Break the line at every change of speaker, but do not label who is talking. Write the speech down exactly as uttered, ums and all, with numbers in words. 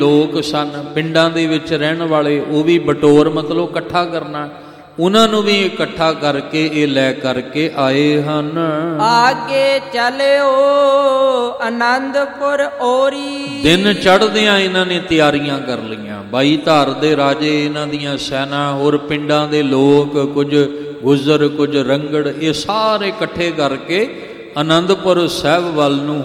ਲੋਕ ਸਨ ਪਿੰਡਾਂ ਦੇ ਵਿੱਚ ਰਹਿਣ ਵਾਲੇ, ਉਹ ਵੀ ਬਟੋਰ ਮਤਲਬ ਇਕੱਠਾ ਕਰਨਾ, ਉਹਨਾਂ ਨੂੰ ਵੀ ਇਕੱਠਾ ਕਰਕੇ ਇਹ ਲੈ ਕਰਕੇ ਆਏ ਹਨ।
ਆਗੇ ਚਲਿਓ ਅਨੰਦਪੁਰ ਔਰੀ।
ਦਿਨ ਚੜ੍ਹਦਿਆਂ ਇਹਨਾਂ ਨੇ ਤਿਆਰੀਆਂ ਕਰ ਲਈਆਂ। ਬਾਈ ਧਾਰ ਦੇ ਰਾਜੇ, ਇਹਨਾਂ ਦੀਆਂ ਸੈਨਾ, ਹੋਰ ਪਿੰਡਾਂ ਦੇ ਲੋਕ, ਕੁਝ ਗੁੱਜਰ, ਕੁਝ ਰੰਗੜ, ਇਹ ਸਾਰੇ ਇਕੱਠੇ ਕਰਕੇ ਅਨੰਦਪੁਰ ਸਾਹਿਬ ਵੱਲ ਨੂੰ